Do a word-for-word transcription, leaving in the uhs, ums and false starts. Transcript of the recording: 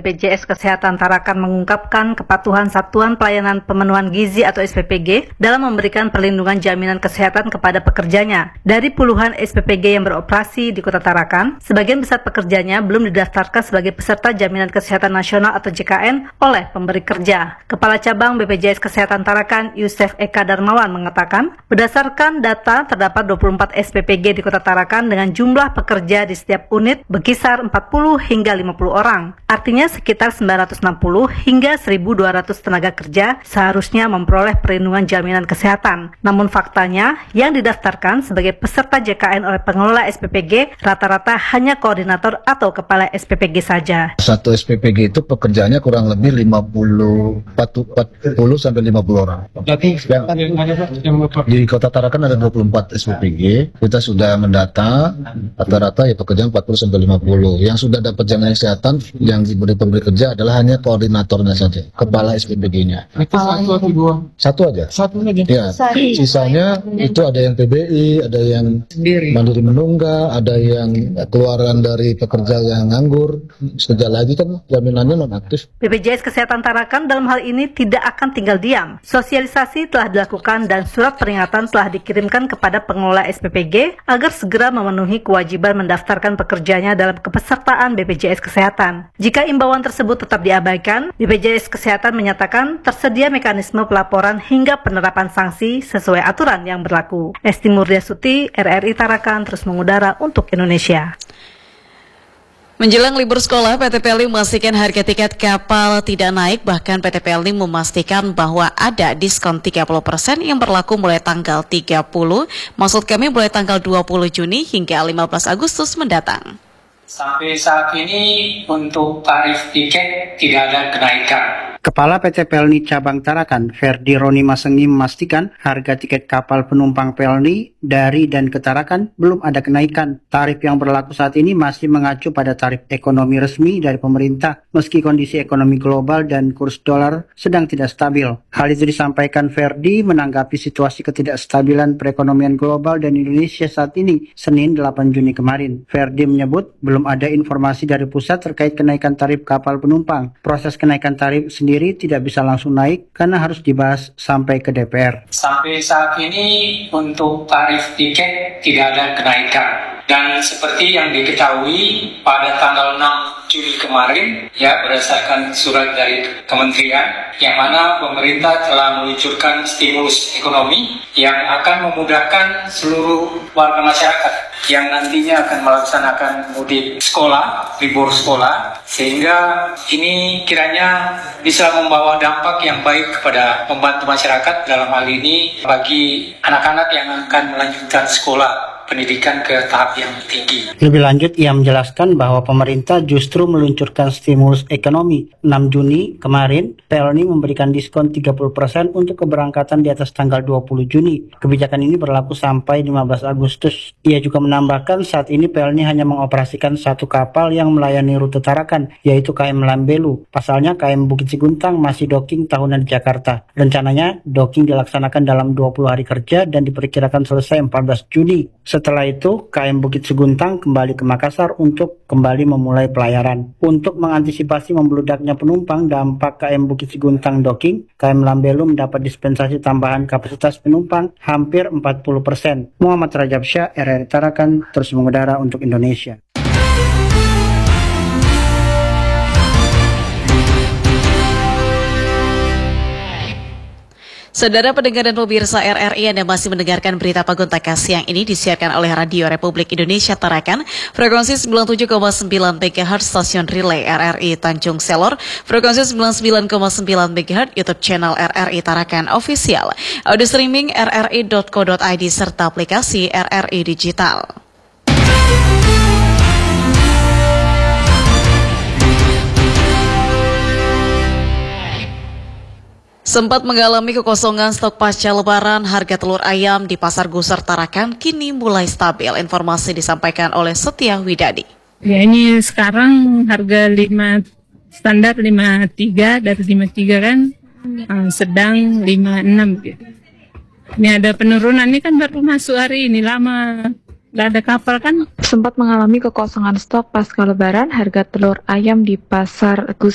B P J S Kesehatan Tarakan mengungkapkan kepatuhan Satuan Pelayanan Pemenuhan Gizi atau S P P G dalam memberikan perlindungan jaminan kesehatan kepada pekerjanya. Dari puluhan S P P G yang beroperasi di Kota Tarakan, sebagian besar pekerjanya belum didaftarkan sebagai peserta Jaminan Kesehatan Nasional atau J K N oleh pemberi kerja. Kepala Cabang B P J S Kesehatan Tarakan, Yusef Eka Darmawan mengatakan, berdasarkan data terdapat dua puluh empat S P P G di Kota Tarakan dengan jumlah pekerja di setiap unit berkisar empat puluh hingga lima puluh orang. Artinya sekitar sembilan ratus enam puluh hingga seribu dua ratus tenaga kerja seharusnya memperoleh perlindungan jaminan kesehatan. Namun faktanya, yang didaftarkan sebagai peserta J K N oleh pengelola S P P G rata-rata hanya koordinator atau kepala S P P G saja. Satu S P P G itu pekerjaannya kurang lebih lima puluh, empat puluh sampai lima puluh orang. Jadi di Kota Tarakan ada dua puluh empat S P P G. Kita sudah mendata rata-rata ya pekerjaan empat puluh sampai lima puluh. Yang sudah dapat jaminan kesehatan yang diberi pemberi kerja adalah hanya koordinatornya saja, kepala S P P G-nya. Itu satu atau dua? Satu aja. Satu aja. Ya. Sisanya itu ada yang P B I, ada yang Sendiri. mandiri menunggak, ada yang keluaran dari pekerja yang nganggur. Sekejap lagi kan jaminannya non-aktif. B P J S Kesehatan Tarakan dalam hal ini tidak akan tinggal diam. Sosialisasi telah dilakukan dan surat peringatan telah dikirimkan kepada pengelola S P P G agar segera memenuhi kewajiban mendaftarkan pekerjanya dalam kepesertaan B P J S Kesehatan. Jika imbauan tersebut tetap diabaikan, B P J S Kesehatan menyatakan tersedia mekanisme pelaporan hingga penerapan sanksi sesuai aturan yang berlaku. Esti Murdiasuti, R R I Tarakan terus mengudara untuk Indonesia. Menjelang libur sekolah, P T P L I memastikan harga tiket kapal tidak naik. Bahkan P T P L I memastikan bahwa ada diskon tiga puluh persen yang berlaku mulai tanggal tiga puluh, maksud kami mulai tanggal dua puluh Juni hingga lima belas Agustus mendatang. Sampai saat ini untuk tarif tiket tidak ada kenaikan. Kepala P T P L N I Cabang Tarakan, Ferdi Roni Masengi memastikan harga tiket kapal penumpang P L N I dari dan ke Tarakan belum ada kenaikan. Tarif yang berlaku saat ini masih mengacu pada tarif ekonomi resmi dari pemerintah, meski kondisi ekonomi global dan kurs dolar sedang tidak stabil. Hal itu disampaikan Ferdi menanggapi situasi ketidakstabilan perekonomian global dan Indonesia saat ini, Senin delapan Juni kemarin. Ferdi menyebut belum ada informasi dari pusat terkait kenaikan tarif kapal penumpang. Proses kenaikan tarif sendiri tidak bisa langsung naik karena harus dibahas sampai ke D P R. Sampai saat ini untuk tarif tiket tidak ada kenaikan. Dan seperti yang diketahui pada tanggal enam Juli kemarin, ya berdasarkan surat dari Kementerian, yang mana pemerintah telah meluncurkan stimulus ekonomi yang akan memudahkan seluruh warga masyarakat yang nantinya akan melaksanakan mudik sekolah, libur sekolah, sehingga ini kiranya bisa membawa dampak yang baik kepada pembantu masyarakat, dalam hal ini bagi anak-anak yang akan melanjutkan sekolah pendidikan ke tahap yang tinggi. Lebih lanjut, ia menjelaskan bahwa pemerintah justru meluncurkan stimulus ekonomi. enam Juni kemarin, P L N I memberikan diskon tiga puluh persen untuk keberangkatan di atas tanggal dua puluh Juni. Kebijakan ini berlaku sampai lima belas Agustus. Ia juga menambahkan saat ini P L N I hanya mengoperasikan satu kapal yang melayani rute Tarakan, yaitu K M Lambelu. Pasalnya K M Bukit Siguntang masih docking tahunan di Jakarta. Rencananya docking dilaksanakan dalam dua puluh hari kerja dan diperkirakan selesai empat belas Juni. Setelah itu, K M Bukit Siguntang kembali ke Makassar untuk kembali memulai pelayaran. Untuk mengantisipasi membludaknya penumpang dampak K M Bukit Siguntang docking, K M Lambelu mendapat dispensasi tambahan kapasitas penumpang hampir empat puluh persen. Muhammad Rajab Syah, R R I Tarakan, terus mengudara untuk Indonesia. Saudara pendengar dan pemirsa R R I, Anda masih mendengarkan berita Paguntakan siang ini disiarkan oleh Radio Republik Indonesia Tarakan, frekuensi sembilan puluh tujuh koma sembilan megahertz stasiun relay R R I Tanjung Selor, frekuensi sembilan puluh sembilan koma sembilan megahertz YouTube channel R R I Tarakan Official, audio streaming r r i dot co dot i d serta aplikasi R R I Digital. Sempat mengalami kekosongan stok pasca lebaran, harga telur ayam di Pasar Gusar Tarakan kini mulai stabil. Informasi disampaikan oleh Setia Widadi. Ya, ini sekarang harga lima standar lima puluh tiga, dari lima puluh tiga kan uh, sedang lima puluh enam gitu. Ini ada penurunan, ini kan baru masuk hari ini, lama nggak ada kapal kan. Sempat mengalami kekosongan stok pasca lebaran, harga telur ayam di Pasar Gusar